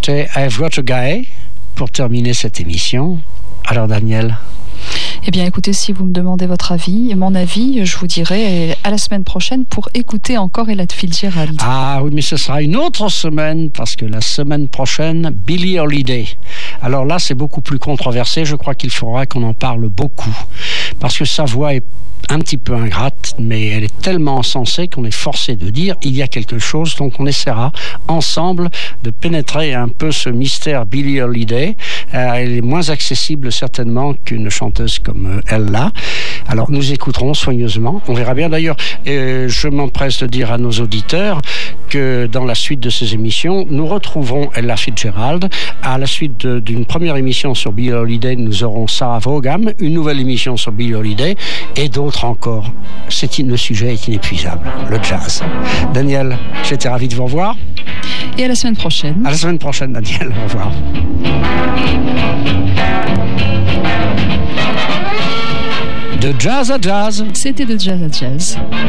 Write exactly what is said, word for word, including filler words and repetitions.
écouter I've Got a Guy pour terminer cette émission. Alors Daniel? Eh bien, écoutez, si vous me demandez votre avis, mon avis, je vous dirai à la semaine prochaine pour écouter encore Ella Fitzgerald. Ah oui, mais ce sera une autre semaine, parce que la semaine prochaine, Billie Holiday. Alors là, c'est beaucoup plus controversé. Je crois qu'il faudra qu'on en parle beaucoup, parce que sa voix est un petit peu ingrate, mais elle est tellement insensée qu'on est forcé de dire il y a quelque chose. Donc on essaiera ensemble de pénétrer un peu ce mystère Billie Holiday. Euh, elle est moins accessible certainement qu'une chanteuse comme euh, elle là. Alors nous écouterons soigneusement. On verra bien. D'ailleurs, euh, je m'empresse de dire à nos auditeurs que dans la suite de ces émissions, nous retrouverons Ella Fitzgerald. À la suite de, d'une première émission sur Billie Holiday, nous aurons Sarah Vaughan, une nouvelle émission sur Billie Holiday et d'autres encore. C'est, le sujet est inépuisable, le jazz. Daniel, j'étais ravi de vous revoir. Et à la semaine prochaine. À la semaine prochaine, Daniel. Au revoir. De jazz à jazz. C'était de jazz à jazz.